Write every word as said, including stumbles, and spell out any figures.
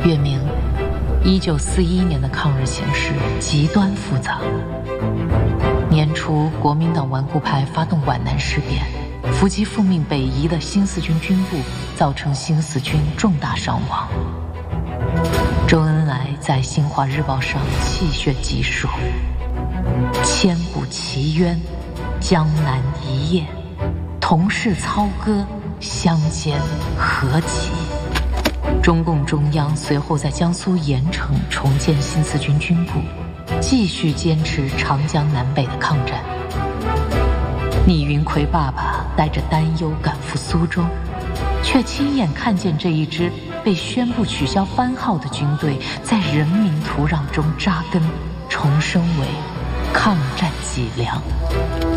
月明，一九四一年的抗日形势极端复杂。年初，国民党顽固派发动皖南事变，伏击复命北移的新四军军部，造成新四军重大伤亡。周恩来在《新华日报》上气血疾书：千古奇冤，江南一夜，同是操戈，相煎何急。中共中央随后在江苏盐城重建新四军军部，继续坚持长江南北的抗战。倪云奎爸爸带着担忧赶赴苏州，却亲眼看见这一支被宣布取消番号的军队在人民土壤中扎根，重生为抗战脊梁。